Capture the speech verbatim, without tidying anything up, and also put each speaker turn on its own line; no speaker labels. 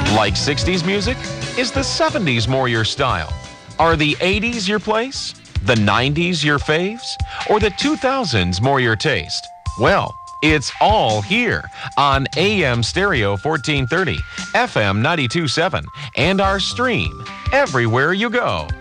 Like sixties music? Is the seventies more your style? Are the eighties your place? The nineties your faves? Or the two thousands more your taste? Well, it's all here on A M Stereo fourteen thirty, F M ninety-two point seven, and our stream everywhere you go.